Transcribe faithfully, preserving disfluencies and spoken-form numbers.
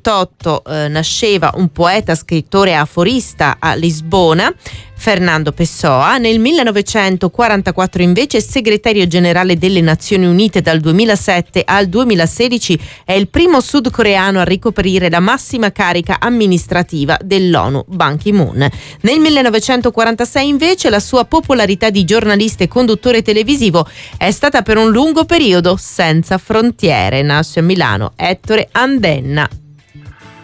millenovecentotrentotto eh, nasceva un poeta, scrittore e aforista a Lisbona, Fernando Pessoa. Nel millenovecentoquarantaquattro invece segretario generale delle Nazioni Unite dal duemilasette al duemilasedici, è il primo sudcoreano a ricoprire la massima carica amministrativa dell'ONU, Ban Ki-moon. Nel millenovecentoquarantasei invece la sua popolarità di giornalista e conduttore televisivo è stata per un lungo periodo senza frontiere. Nasce a Milano Ettore Andenna.